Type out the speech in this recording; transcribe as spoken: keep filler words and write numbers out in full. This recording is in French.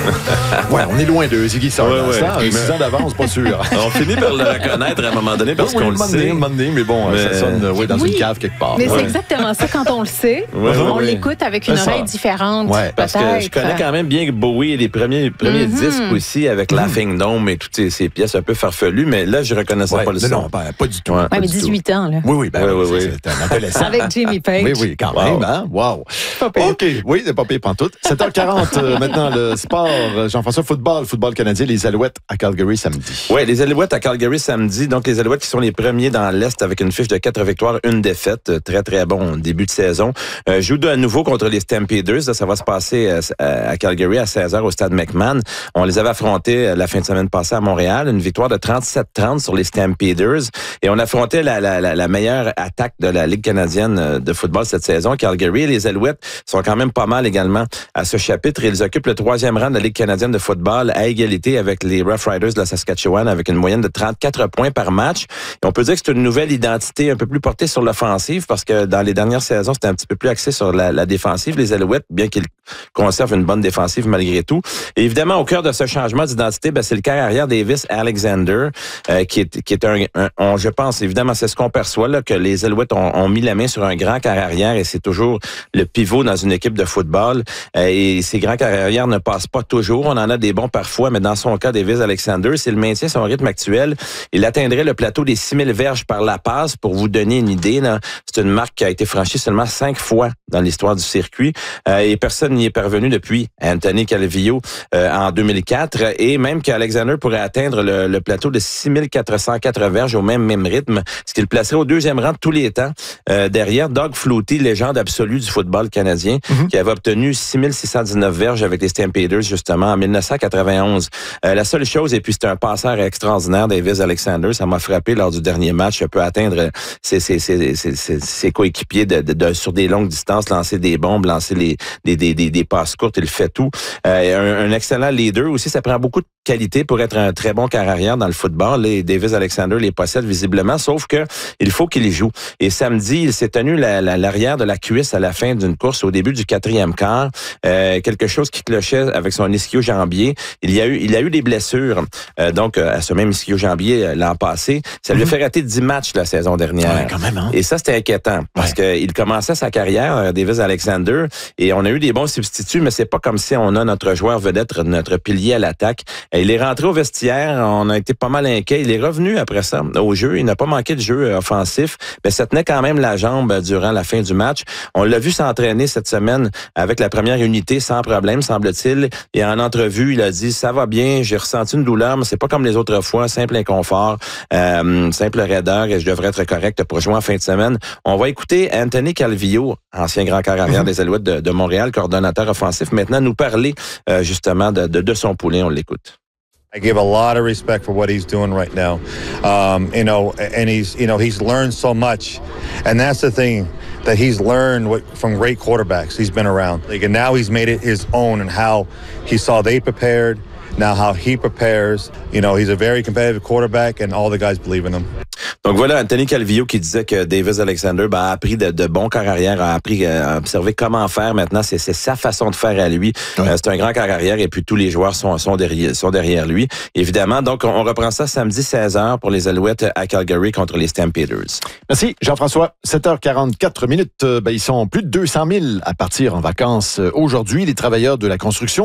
Ouais, on est loin de Ziggy Stardust. Ouais, ouais. six ans d'avance, pas sûr. On finit par le reconnaître à un moment donné parce oui, qu'on le sait. Un moment donné, mais bon, mais... ça sonne oui, dans oui, une cave quelque part. Mais ouais. c'est exactement ça quand on le sait. Ouais, on ouais. l'écoute avec une c'est oreille ça. différente. Ouais, Parce que je connais quand même bien Bowie et les premiers, premiers Mm-hmm. disques aussi avec Mm-hmm. Laughing Dome et toutes ces, ces pièces un peu farfelues, mais là, je reconnaissais Ouais, pas le non, son. non, ben, pas du tout. Ouais. Ouais, mais dix-huit ans, là. Oui, oui, ben Ouais, oui, ouais, c'est, ouais. c'est un adolescent. Avec Jimmy Page. Oui, oui, quand Wow. même, hein? Wow. Pas pire. OK, oui, c'est pas pire pantoute. sept heures quarante, euh, maintenant, le sport. Jean-François, football, football canadien, les Alouettes à Calgary samedi. Oui, les Alouettes à Calgary samedi. Donc, les Alouettes qui sont les premiers dans l'Est avec une fiche de quatre victoires, une défaite. Très, très bon début de saison. Euh, jouent de nouveau contre les Stampeders. Là, ça va se passer à, à Calgary à seize heures au stade McMahon. On les avait affrontés la fin de semaine passée à Montréal. Une victoire de trente-sept trente sur les Stampeders. Et on affrontait la, la, la, la meilleure attaque de la Ligue canadienne de football cette saison, Calgary. Et les Alouettes sont quand même pas mal également à ce chapitre. Ils occupent le troisième rang de la Ligue canadienne de football à égalité avec les Rough Riders de la Saskatchewan avec une moyenne de trente-quatre points par match. Et on peut dire que c'est une nouvelle identité un peu plus portée sur l'offensive parce que dans les dernières saisons, c'était un petit peu plus axé sur la, la défensive. Les Alouettes, bien qu'ils conservent une bonne défensive malgré tout. Et évidemment, au cœur de ce changement d'identité, ben, c'est le quart arrière Davis Alexander euh, qui est, qui est un, un on, je pense, évidemment, c'est ce qu'on perçoit, là, que les Alouettes ont, ont mis la main sur un grand quart arrière et c'est toujours le pivot dans une équipe de football. Euh, et ces grands quart arrière ne passent pas toujours. On en a des bons parfois, mais dans son cas, Davis Alexander, s'il maintient son rythme actuel, il atteindrait le plateau des six mille verges par la passe. Pour vous donner une idée, là, c'est une marque qui a été franchie seulement cinq fois dans l'histoire du circuit euh, et personne n'y est parvenu depuis Anthony Calvillo euh, en deux mille quatre et même qu'Alexander pourrait atteindre le, le plateau de six mille quatre cent quatre verges au même, même rythme, ce qui le placerait au deuxième rang de tous les temps euh, derrière Doug Flutie, légende absolue du football canadien, mm-hmm. qui avait obtenu six mille six cent dix-neuf verges avec les Stampeders justement en dix-neuf cent quatre-vingt-onze. Euh, la seule chose, et puis c'est un passeur extraordinaire, Davis Alexander, ça m'a frappé lors du dernier match, peut atteindre ses, ses, ses, ses, ses, ses coéquipiers de, de, de, sur des longues distances, lancer des bombes, lancer les, des, des, des, des passes courtes, il fait tout. Euh, un, un excellent leader aussi, ça prend beaucoup de qualité pour être un très bon quart arrière dans le football. Les Davis Alexander les possède visiblement, sauf que il faut qu'il y joue. Et samedi, il s'est tenu la, la, l'arrière de la cuisse à la fin d'une course au début du quatrième quart. Euh, quelque chose qui clochait avec son ischio-jambier. Il y a eu, il a eu des blessures, euh, donc à ce même ischio-jambier l'an passé. Ça lui a fait rater dix matchs la saison dernière. Ouais, quand même, hein? Et ça, c'était inquiétant parce ouais. qu'il commençait sa carrière, Davis Alexander, et on a eu des bons substituts, mais c'est pas comme si on a notre joueur vedette, notre pilier à l'attaque. Il est rentré au vestiaire, on a été pas mal inquiet. Il est revenu après ça au jeu. Il n'a pas manqué de jeu offensif, mais ça tenait quand même la jambe durant la fin du match. On l'a vu s'entraîner cette semaine avec la première unité sans problème, semble-t-il. Et en entrevue, il a dit « Ça va bien, j'ai ressenti une douleur, mais c'est pas comme les autres fois, simple inconfort, euh, simple raideur et je devrais être correct pour jouer en fin de semaine. » On va écouter Anthony Calvillo, ancien grand quart arrière mm-hmm. des Alouettes de, de Montréal, coordonnateur offensif, maintenant nous parler euh, justement de, de, de son poulet. On l'écoute. I give a lot of respect for what he's doing right now. Um, you know, and he's, you know, he's learned so much. And that's the thing, that he's learned what, from great quarterbacks he's been around. Like, and now he's made it his own and how he saw they prepared, now how he prepares. You know, he's a very competitive quarterback and all the guys believe in him. Donc voilà, Anthony Calvillo qui disait que Davis Alexander ben, a appris de, de bons quarts arrière, a appris à observer comment faire. Maintenant, c'est, c'est sa façon de faire à lui. Ouais. Euh, c'est un grand quart arrière et puis tous les joueurs sont, sont, derrière, sont derrière lui. Évidemment, donc on, on reprend ça samedi seize heures pour les Alouettes à Calgary contre les Stampeders. Merci Jean-François. sept heures quarante-quatre minutes. Ben, ils sont plus de deux cent mille à partir en vacances aujourd'hui. Les travailleurs de la construction